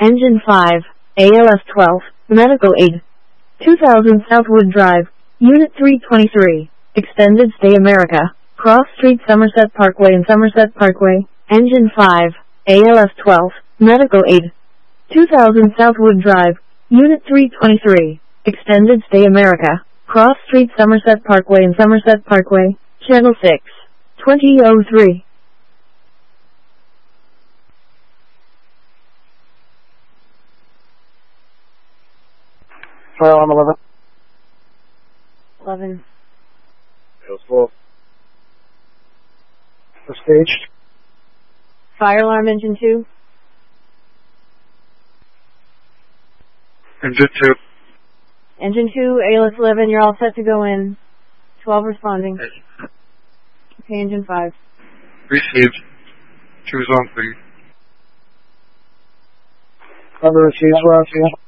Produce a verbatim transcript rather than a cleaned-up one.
Engine five, A L S twelve, Medical Aid. two thousand Southwood Drive, Unit three twenty-three, Extended Stay America, Cross Street Somerset Parkway and Somerset Parkway. Engine five, A L S twelve, Medical Aid. two thousand Southwood Drive, Unit three twenty-three, Extended Stay America, Cross Street Somerset Parkway and Somerset Parkway, Channel six, twenty oh three. Fire alarm eleven. eleven. Hills full. The stage. Fire alarm engine two. Engine two. Engine two, A L S eleven, you're all set to go in. twelve responding. Okay, engine five. Received. Choose on three. Cover received, we're on to you.